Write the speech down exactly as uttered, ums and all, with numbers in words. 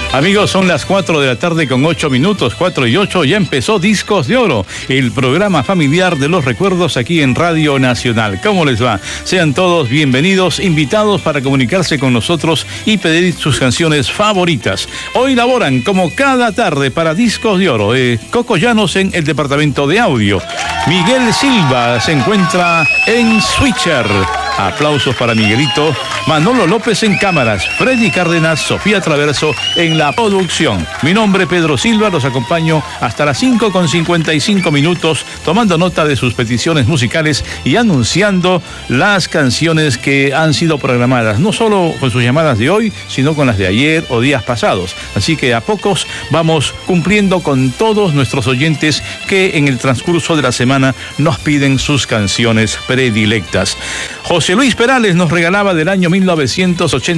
Amigos, son las cuatro de la tarde con ocho minutos, cuatro y ocho, ya empezó Discos de Oro, el programa familiar de los recuerdos aquí en Radio Nacional. ¿Cómo les va? Sean todos bienvenidos, invitados para comunicarse con nosotros y pedir sus canciones favoritas. Hoy laboran como cada tarde para Discos de Oro, eh, Coco Llanos en el departamento de audio. Miguel Silva se encuentra en Switcher. Aplausos para Miguelito. Manolo López en cámaras. Freddy Cárdenas, Sofía Traverso en la producción. Mi nombre es Pedro Silva, los acompaño hasta las cinco con cincuenta y cinco minutos, tomando nota de sus peticiones musicales y anunciando las canciones que han sido programadas, no solo con sus llamadas de hoy, sino con las de ayer o días pasados. Así que a pocos vamos cumpliendo con todos nuestros oyentes que en el transcurso de la semana nos piden sus canciones predilectas. José Luis Perales nos regalaba del año mil novecientos ochenta